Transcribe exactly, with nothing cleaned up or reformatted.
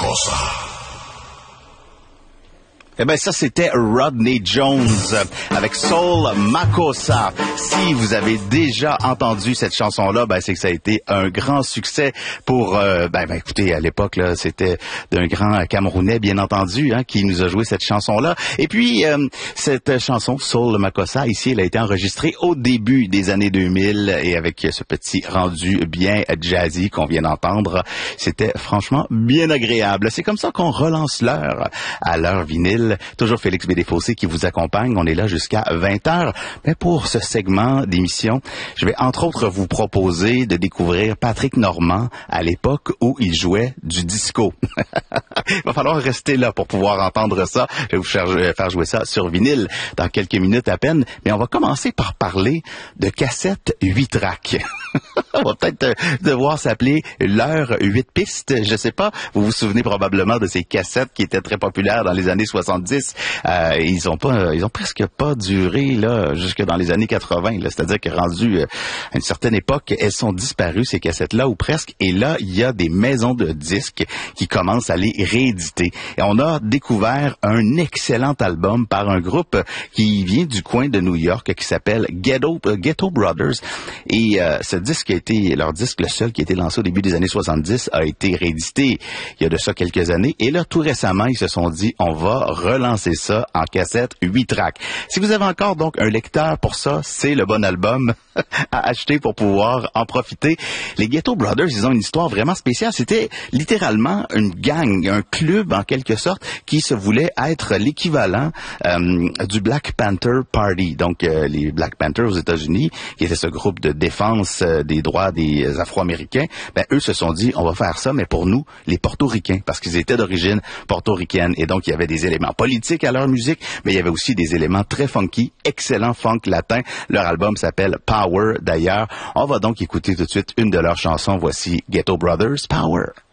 Makossa. Eh ben ça, c'était Rodney Jones avec Soul Makossa. Si vous avez déjà entendu cette chanson-là, ben c'est que ça a été un grand succès pour... Euh, ben, ben écoutez, à l'époque, là, c'était d'un grand Camerounais, bien entendu, hein, qui nous a joué cette chanson-là. Et puis, euh, cette chanson, Soul Makossa, ici, elle a été enregistrée au début des années deux mille et avec ce petit rendu bien jazzy qu'on vient d'entendre, c'était franchement bien agréable. C'est comme ça qu'on relance l'heure à l'heure vinyle. Toujours Félix Bédéfossé qui vous accompagne. On est là jusqu'à vingt heures. Mais pour ce segment d'émission, je vais entre autres vous proposer de découvrir Patrick Normand à l'époque où il jouait du disco. Il va falloir rester là pour pouvoir entendre ça. Je vais vous faire, faire jouer ça sur vinyle dans quelques minutes à peine. Mais on va commencer par parler de cassettes huit tracks. On va peut-être devoir s'appeler l'heure huit pistes. Je sais pas. Vous vous souvenez probablement de ces cassettes qui étaient très populaires dans les années soixante-dix. Euh, ils ont pas, ils ont presque pas duré là jusque dans les années quatre-vingts. Là. C'est-à-dire que rendu euh, à une certaine époque, elles sont disparues ces cassettes-là ou presque. Et là, il y a des maisons de disques qui commencent à les rééditer. Et on a découvert un excellent album par un groupe qui vient du coin de New York qui s'appelle Ghetto, uh, Ghetto Brothers. Et euh, ce disque a été, leur disque, le seul qui a été lancé au début des années soixante-dix, a été réédité il y a de ça quelques années. Et là, tout récemment, ils se sont dit, on va relancer ça en cassette huit tracks. Si vous avez encore donc un lecteur pour ça, c'est le bon album à acheter pour pouvoir en profiter. Les Ghetto Brothers, ils ont une histoire vraiment spéciale. C'était littéralement une gang, un club en quelque sorte, qui se voulait être l'équivalent euh, du Black Panther Party. Donc euh, les Black Panthers aux États-Unis, qui était ce groupe de défense euh, des droits des Afro-Américains, ben eux se sont dit, on va faire ça, mais pour nous, les Portoricains, parce qu'ils étaient d'origine portoricaine. Et donc il y avait des éléments politiques à leur musique, mais il y avait aussi des éléments très funky, excellent funk latin. Leur album s'appelle Power d'ailleurs. On va donc écouter tout de suite une de leurs chansons. Voici Ghetto Brothers, Power.